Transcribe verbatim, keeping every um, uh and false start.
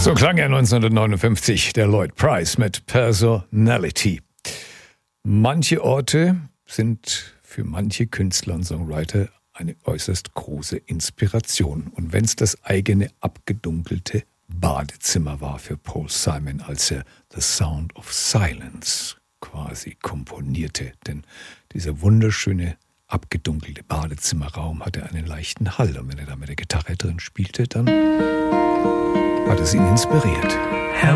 So klang er neunzehnhundertneunundfünfzig, der Lloyd Price mit Personality. Manche Orte sind für manche Künstler und Songwriter eine äußerst große Inspiration. Und wenn es das eigene abgedunkelte Badezimmer war für Paul Simon, als er The Sound of Silence quasi komponierte. Denn dieser wunderschöne abgedunkelte Badezimmerraum hatte einen leichten Hall. Und wenn er da mit der Gitarre drin spielte, dann hat es ihn inspiriert.